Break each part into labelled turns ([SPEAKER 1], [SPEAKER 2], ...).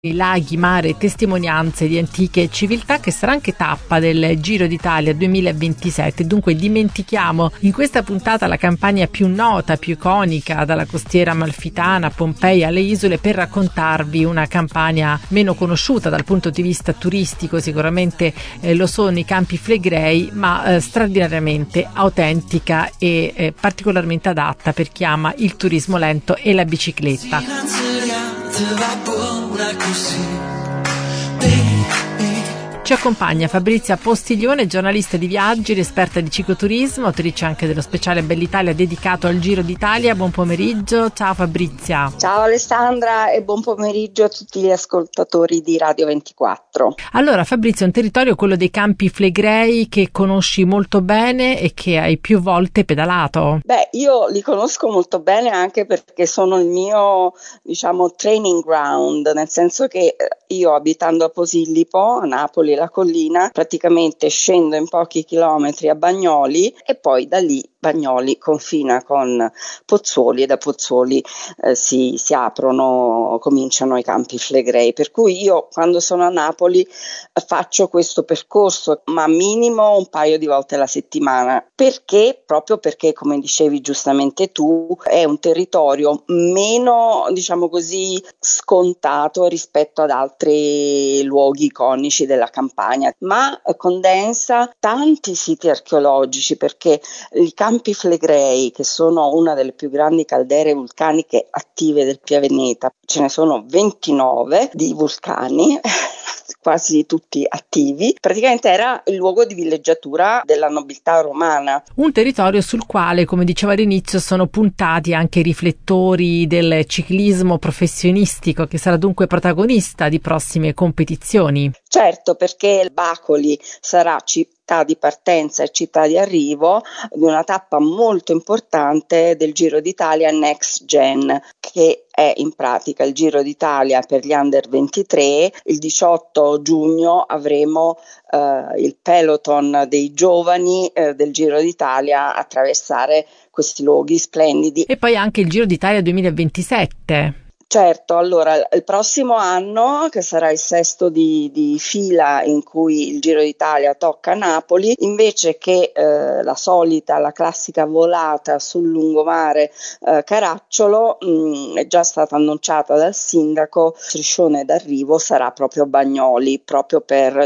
[SPEAKER 1] Laghi, mare, testimonianze di antiche civiltà, che sarà anche tappa del Giro d'Italia 2027. Dunque dimentichiamo in questa puntata la campagna più nota, più iconica, dalla costiera amalfitana, Pompei alle isole, per raccontarvi una campagna meno conosciuta dal punto di vista turistico. Sicuramente lo sono i Campi Flegrei, ma straordinariamente autentica e particolarmente adatta per chi ama il turismo lento e la bicicletta. Ci accompagna Fabrizia Postiglione, giornalista di viaggi, esperta di cicloturismo, autrice anche dello speciale Bell'Italia dedicato al Giro d'Italia. Buon pomeriggio, ciao Fabrizia.
[SPEAKER 2] Ciao Alessandra e buon pomeriggio a tutti gli ascoltatori di Radio 24.
[SPEAKER 1] Allora Fabrizia, un territorio, quello dei Campi Flegrei, che conosci molto bene e che hai più volte pedalato.
[SPEAKER 2] Beh, io li conosco molto bene anche perché sono il mio, training ground, nel senso che io, abitando a Posillipo, a Napoli, la collina, praticamente scendo in pochi chilometri a Bagnoli e poi da lì Bagnoli confina con Pozzuoli e da Pozzuoli si cominciano i Campi Flegrei, per cui io quando sono a Napoli faccio questo percorso, ma minimo un paio di volte alla settimana, proprio perché, come dicevi giustamente tu, è un territorio meno, scontato rispetto ad altri luoghi iconici della campagna, ma condensa tanti siti archeologici, perché i Campi Flegrei, che sono una delle più grandi caldere vulcaniche attive del pianeta, ce ne sono 29 di vulcani, quasi tutti attivi, praticamente era il luogo di villeggiatura della nobiltà romana.
[SPEAKER 1] Un territorio sul quale, come dicevo all'inizio, sono puntati anche i riflettori del ciclismo professionistico, che sarà dunque protagonista di prossime competizioni.
[SPEAKER 2] Certo, perché Bacoli sarà città di partenza e città di arrivo di una tappa molto importante del Giro d'Italia Next Gen, che è in pratica il Giro d'Italia per gli under 23. Il 18 giugno avremo il peloton dei giovani del Giro d'Italia attraversare questi luoghi splendidi.
[SPEAKER 1] E poi anche il Giro d'Italia 2027.
[SPEAKER 2] Certo, allora il prossimo anno, che sarà il sesto di fila in cui il Giro d'Italia tocca Napoli, invece che la classica volata sul lungomare Caracciolo, è già stata annunciata dal sindaco, il striscione d'arrivo sarà proprio Bagnoli, proprio per,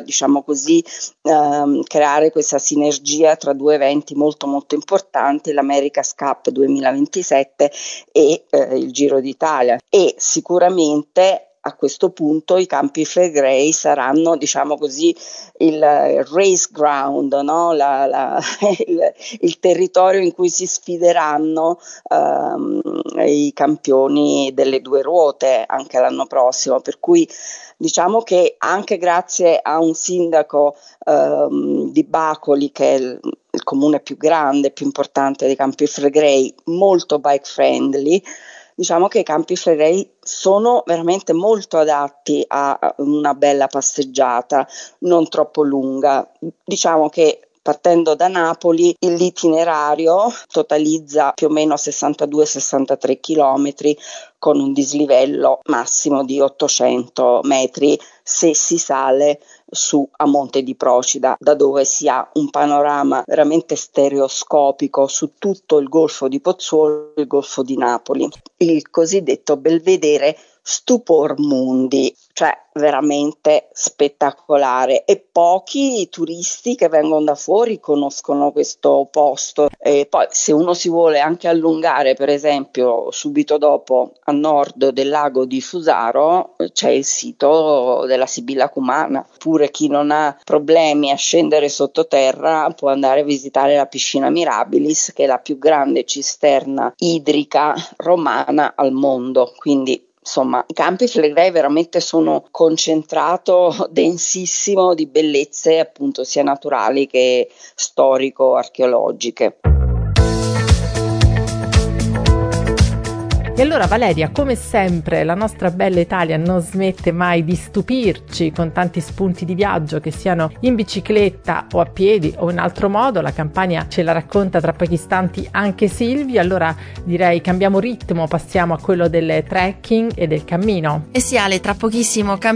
[SPEAKER 2] creare questa sinergia tra due eventi molto molto importanti, l'America's Cup 2027 e il Giro d'Italia. E sicuramente a questo punto i Campi Flegrei saranno, il race ground, no? Il territorio in cui si sfideranno i campioni delle due ruote anche l'anno prossimo, per cui diciamo che anche grazie a un sindaco di Bacoli, che è il comune più grande, più importante dei Campi Flegrei, molto bike friendly, diciamo che i Campi Flegrei sono veramente molto adatti a una bella passeggiata, non troppo lunga. Diciamo che partendo da Napoli l'itinerario totalizza più o meno 62-63 chilometri con un dislivello massimo di 800 metri se si sale su a Monte di Procida, da dove si ha un panorama veramente stereoscopico su tutto il Golfo di Pozzuoli e il Golfo di Napoli, il cosiddetto belvedere Stupor Mundi, cioè veramente spettacolare, e pochi turisti che vengono da fuori conoscono questo posto. E poi se uno si vuole anche allungare, per esempio subito dopo a nord del lago di Fusaro c'è il sito della Sibilla Cumana, pure chi non ha problemi a scendere sottoterra può andare a visitare la piscina Mirabilis, che è la più grande cisterna idrica romana al mondo, quindi insomma, i Campi Flegrei veramente sono concentrato densissimo di bellezze, appunto, sia naturali che storico-archeologiche.
[SPEAKER 1] E allora Valeria, come sempre la nostra bella Italia non smette mai di stupirci con tanti spunti di viaggio, che siano in bicicletta o a piedi o in altro modo. La Campania ce la racconta tra pochi istanti anche Silvia, allora direi cambiamo ritmo, passiamo a quello del trekking e del cammino.
[SPEAKER 3] E sì Ale, tra pochissimo